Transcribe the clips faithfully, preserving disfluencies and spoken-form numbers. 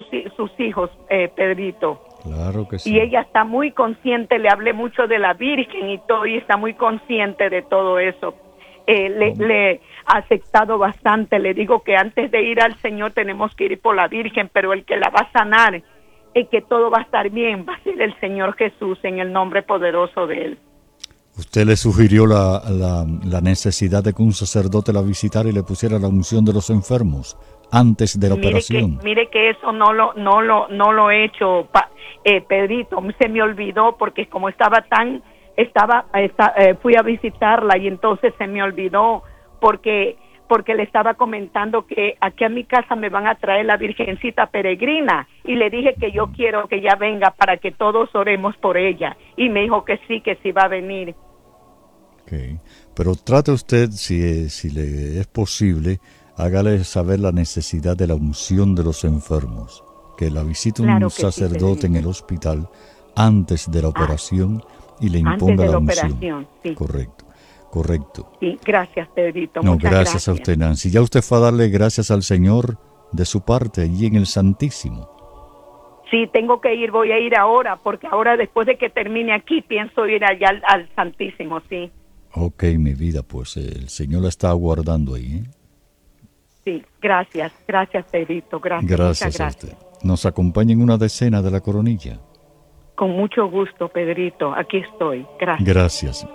hi- sus hijos, eh, Pedrito. Claro que sí. Y ella está muy consciente, le hablé mucho de la Virgen y todo, y está muy consciente de todo eso. Eh, le, ¿Cómo? le ha aceptado bastante. Le digo que antes de ir al Señor tenemos que ir por la Virgen, pero el que la va a sanar y que todo va a estar bien va a ser el Señor Jesús, en el nombre poderoso de Él. Usted le sugirió la, la, la necesidad de que un sacerdote la visitara y le pusiera la unción de los enfermos antes de la Mire operación. que, mire que eso no lo, no lo, no lo he hecho, pa, eh, Pedrito. Se me olvidó porque como estaba tan, estaba, esta, eh, fui a visitarla y entonces se me olvidó porque, porque le estaba comentando que aquí a mi casa me van a traer la Virgencita Peregrina y le dije que yo quiero que ella venga para que todos oremos por ella y me dijo que sí, que sí va a venir. Okay. Pero trate usted, si, si le es posible, hágale saber la necesidad de la unción de los enfermos, que la visite un Claro que sacerdote sí, en el hospital antes de la operación ah, y le imponga antes de la, la unción. operación, sí. Correcto, correcto. Sí, gracias, Pedrito. No, Muchas gracias, gracias a usted, Nancy. Ya usted fue a darle gracias al Señor de su parte allí en el Santísimo. Sí, tengo que ir, voy a ir ahora, porque ahora después de que termine aquí pienso ir allá al, al Santísimo, sí. Ok, mi vida, pues eh, el Señor la está aguardando ahí, ¿eh? Sí, gracias, gracias, Pedrito, gracias, Gracias, muchas a gracias. usted. Nos acompaña en una decena de la coronilla. Con mucho gusto, Pedrito, aquí estoy, gracias. Gracias.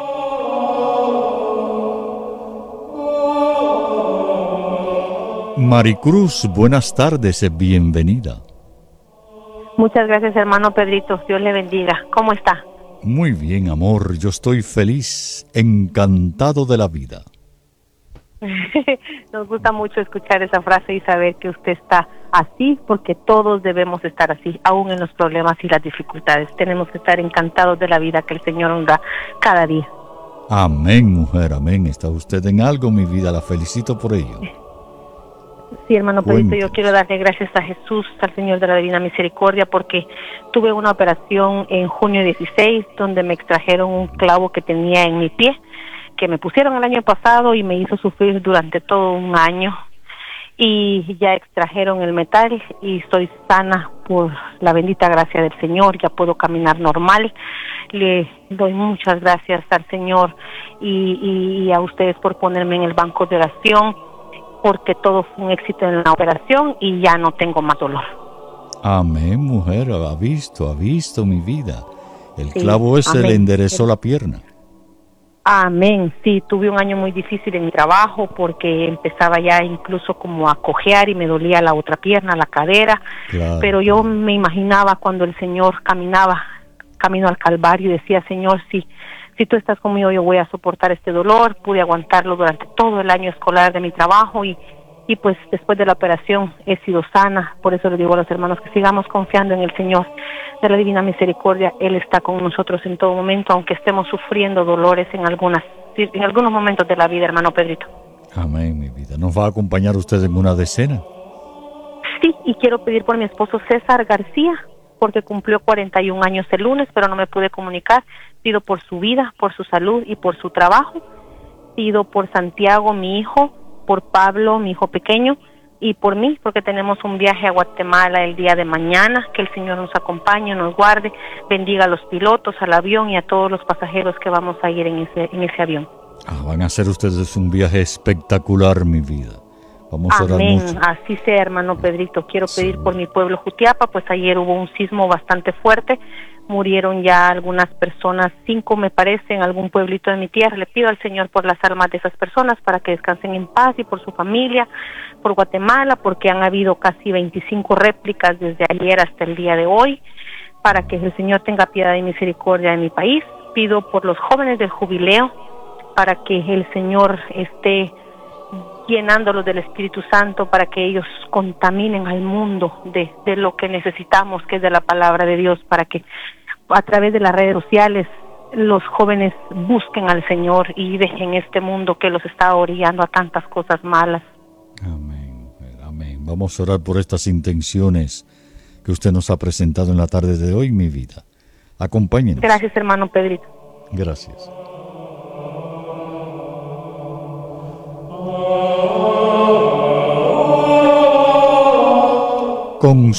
Maricruz, buenas tardes, bienvenida. Muchas gracias, hermano Pedrito. Dios le bendiga. ¿Cómo está? Muy bien, amor. Yo estoy feliz, encantado de la vida. Nos gusta mucho escuchar esa frase y saber que usted está así, porque todos debemos estar así, aún en los problemas y las dificultades. Tenemos que estar encantados de la vida que el Señor nos da cada día. Amén, mujer, amén. Está usted en algo, mi vida. La felicito por ello. Sí, hermano Pedrito, Cuéntenos. yo quiero darle gracias a Jesús, al Señor de la Divina Misericordia, porque tuve una operación en junio dieciséis, donde me extrajeron un clavo que tenía en mi pie, que me pusieron el año pasado y me hizo sufrir durante todo un año. Y ya extrajeron el metal y estoy sana por la bendita gracia del Señor, ya puedo caminar normal. Le doy muchas gracias al Señor y, y, y a ustedes por ponerme en el banco de oración, porque todo fue un éxito en la operación y ya no tengo más dolor. Amén, mujer. Ha visto, ha visto mi vida. El Sí, clavo ese amén. le enderezó la pierna. Amén. Sí, tuve un año muy difícil en mi trabajo porque empezaba ya incluso como a cojear y me dolía la otra pierna, la cadera. Claro. Pero yo me imaginaba cuando el Señor caminaba camino al Calvario y decía, Señor, si, si tú estás conmigo yo voy a soportar este dolor. Pude aguantarlo durante todo el año escolar de mi trabajo y, y pues después de la operación he sido sana. Por eso le digo a los hermanos que sigamos confiando en el Señor de la Divina Misericordia. Él está con nosotros en todo momento, aunque estemos sufriendo dolores en algunas en algunos momentos de la vida, hermano Pedrito. Amén, mi vida. ¿Nos va a acompañar usted en una decena? Sí, y quiero pedir por mi esposo César García, porque cumplió cuarenta y un años el lunes, pero no me pude comunicar. Pido por su vida, por su salud y por su trabajo. Pido por Santiago, mi hijo, por Pablo, mi hijo pequeño, y por mí, porque tenemos un viaje a Guatemala el día de mañana. Que el Señor nos acompañe, nos guarde, bendiga a los pilotos, al avión y a todos los pasajeros que vamos a ir en ese, en ese avión. Ah, van a hacer ustedes un viaje espectacular, mi vida. Vamos a orar Amén, mucho. así sea, hermano Pedrito. Quiero pedir Sí. por mi pueblo Jutiapa, pues ayer hubo un sismo bastante fuerte, murieron ya algunas personas, cinco me parece, en algún pueblito de mi tierra. Le pido al Señor por las almas de esas personas para que descansen en paz, y por su familia, por Guatemala, porque han habido casi veinticinco réplicas desde ayer hasta el día de hoy, para que el Señor tenga piedad y misericordia de mi país. Pido por los jóvenes del jubileo, para que el Señor esté llenándolos del Espíritu Santo, para que ellos contaminen al mundo de, de lo que necesitamos, que es de la palabra de Dios, para que a través de las redes sociales los jóvenes busquen al Señor y dejen este mundo que los está orillando a tantas cosas malas. Amén, amén. Vamos a orar por estas intenciones que usted nos ha presentado en la tarde de hoy, mi vida. Acompáñenos. Gracias, hermano Pedrito. Gracias. Con